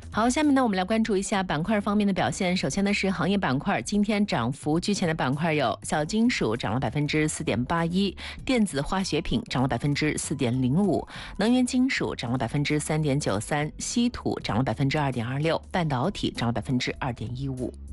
好，下面呢，我们来关注一下板块方面的表现。首先呢是行业板块，今天涨幅居前的板块有小金属涨了4.81%，电子化学品涨了4.05%，能源金属涨了3.93%，稀土涨了2.26%，半导体涨了2.15%。